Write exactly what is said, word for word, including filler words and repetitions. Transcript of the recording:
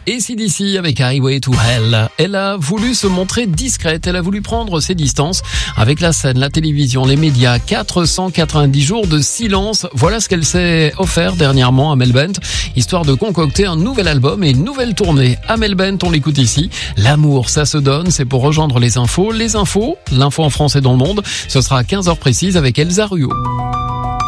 A C D C avec Highway to Hell. Elle a voulu se montrer discrète, elle a voulu prendre ses distances avec la scène, la télévision, les médias. quatre cent quatre-vingt-dix jours de silence, voilà ce qu'elle s'est offert dernièrement à Mel Bent, histoire de concocter un nouvel album et une nouvelle tournée. À Mel Bent, on l'écoute ici. L'amour, ça se donne, c'est pour rejoindre les infos. Les infos, l'info en France et dans le monde, ce sera à quinze heures précises avec Elsa Ruot.